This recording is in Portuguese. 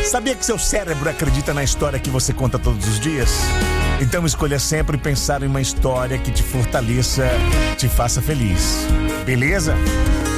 Sabia que seu cérebro acredita na história que você conta todos os dias? Então escolha sempre pensar em uma história que te fortaleça, te faça feliz. Beleza?